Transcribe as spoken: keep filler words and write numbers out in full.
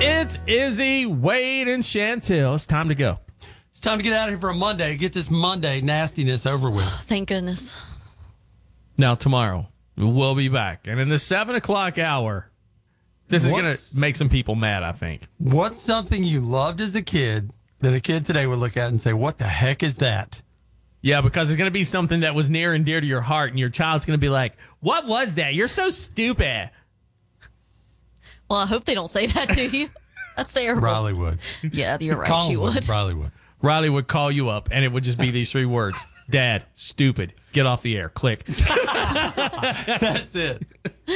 It's Izzy, Wade, and Chantel. It's time to go. It's time to get out of here for a Monday. Get this Monday nastiness over with. Thank goodness. Now, tomorrow, we'll be back. And in the seven o'clock hour, this is going to make some people mad, I think. What's something you loved as a kid that a kid today would look at and say, what the heck is that? Yeah, because it's going to be something that was near and dear to your heart, and your child's going to be like, what was that? You're so stupid. Well, I hope they don't say that to you. That's terrible. Riley would. Yeah, you're right. Colin She would. Riley would. Riley would call you up, and it would just be these three words. Dad, stupid. Get off the air. Click. That's it.